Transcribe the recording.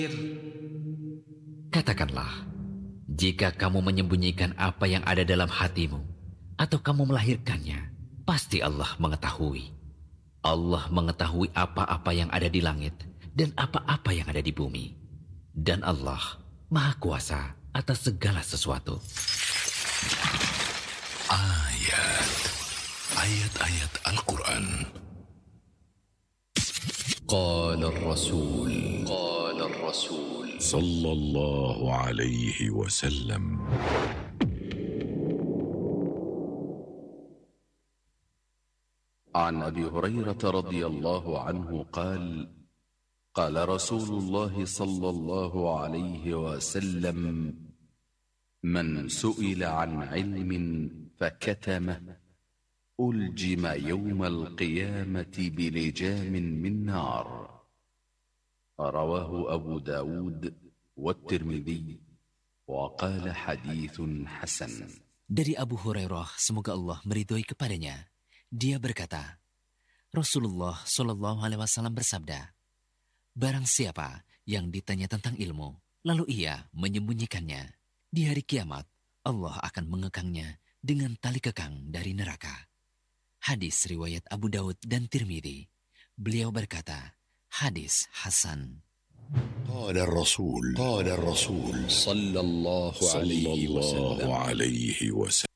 Katakanlah, jika kamu menyembunyikan apa yang ada dalam hatimu, atau kamu melahirkannya, pasti Allah mengetahui. Allah mengetahui apa-apa yang ada di langit dan apa-apa yang ada di bumi. Dan Allah Maha Kuasa atas segala sesuatu. Ayat-ayat Al-Quran. Qala ar-Rasul Sallallahu alaihi wasallam. عن أبي هريرة رضي الله عنه قال قال رسول الله صلى الله عليه وسلم من سئل عن علم فكتمه ألجم يوم القيامة بلجام من نار. رواه أبو داود والترمذي وقال حديث حسن. Dari Abu Hurairah, semoga Allah meridhoi kepadanya, dia berkata, Rasulullah Shallallahu Alaihi Wasallam bersabda, barang siapa yang ditanya tentang ilmu, lalu ia menyembunyikannya, di hari kiamat Allah akan mengekangnya dengan tali kekang dari neraka. Hadis riwayat Abu Daud dan Tirmidzi. Beliau berkata, hadis Hasan. قال الرسول صلى الله عليه وسلم